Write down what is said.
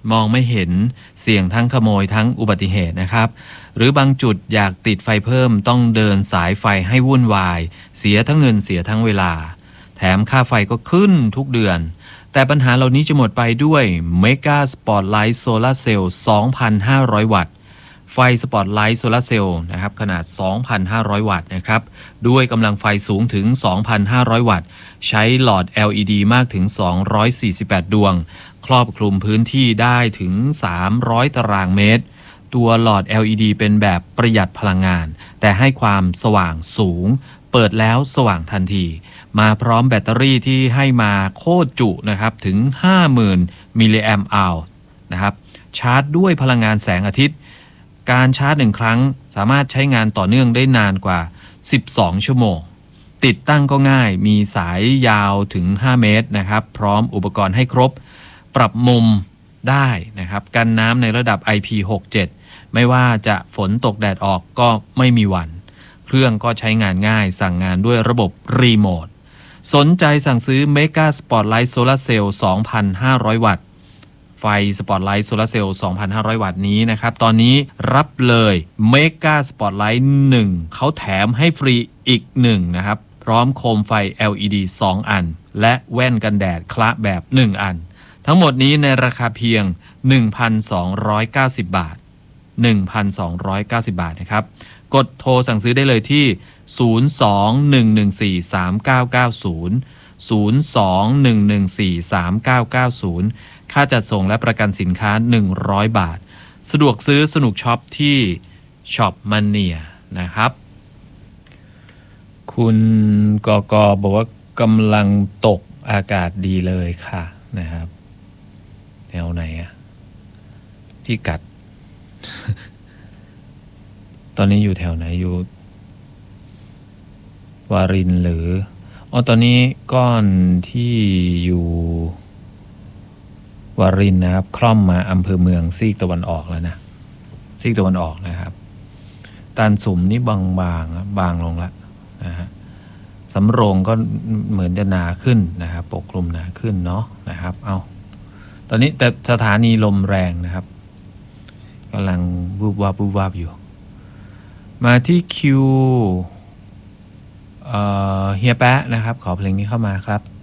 มองไม่เห็นเสี่ยงทั้งขโมยทั้งอุบัติเหตุนะครับหรือบางจุดอยากติดไฟเพิ่มต้องเดินสายไฟให้วุ่นวายเสียทั้งเงินเสียทั้งเวลาแถมค่าไฟก็ขึ้นทุกเดือนแต่ปัญหาเหล่านี้จะหมดไปด้วย Mega Spotlight Solar Cell 2,500 วัตต์ไฟสปอตไลท์โซลาร์เซลล์นะครับขนาด 2,500 วัตต์นะครับด้วยกำลังไฟสูงถึง 2,500 วัตต์ใช้หลอด LED มากถึง 248 ดวงครอบคลุมพื้นที่ได้ถึง 300 ตารางเมตรตัวหลอด LED เป็นแบบประหยัดพลังงานแต่ให้ความสว่างสูงเปิดแล้วสว่างทันทีมาพร้อมแบตเตอรี่ที่ให้มาโคตรจุนะครับถึง 50,000 มิลลิแอมป์อัลนะครับชาร์จด้วยพลังงานแสงอาทิตย์การชาร์จ1ครั้งสามารถใช้งานต่อเนื่องได้นานกว่า12ชั่วโมงติดตั้งก็ง่ายมีสายยาวถึง5เมตรนะครับพร้อมอุปกรณ์ให้ครบปรับมุมได้นะครับกันน้ำในระดับ IP67 ไม่ว่าจะฝนตกแดดออกก็ไม่มีวันเครื่องก็ใช้งานง่ายสั่งงานด้วยระบบรีโมทสนใจสั่งซื้อ Mega Spotlight Solar Cell 2,500 วัตต์ไฟสปอตไลท์โซลาร์เซลล์ 2,500 วัตต์นี้นะครับตอนนี้รับเลย Mega Spotlight 1เขาแถมให้ฟรีอีก1นะครับพร้อมโคมไฟ LED 2 อันและแว่นกันแดดคละแบบ1อันทั้งหมดนี้ในราคาเพียง 1,290 บาท 1,290 บาทนะครับกดโทรสั่งซื้อได้เลยที่ 02-114-3990 ค่าจัดส่งและประกันสินค้า100 บาทสะดวกซื้อสนุกช็อปที่ช็อปมเนียนะครับคุณกกบอกว่ากำลังตกอากาศดีเลยค่ะนะครับแถวไหนอะพี่กัด ตอนนี้อยู่แถวไหนอยู่วารินหรือตอนนี้ก้อนที่อยู่วารินนะครับคล่อมมาอำเภอเมืองซีกตะวันออกแล้วนะซีกตะวันออกนะครับตาลสุมนี่บางลงละนะฮะสำโรงก็เหมือนจะหนาขึ้นนะครับปกคลุมหนาขึ้นเนาะนะครับตอนนี้แต่สถานีลมแรงนะครับกำลังวูบวาบอยู่มาที่คิวเฮียแปะนะครับขอเพลงนี้เข้ามาครับ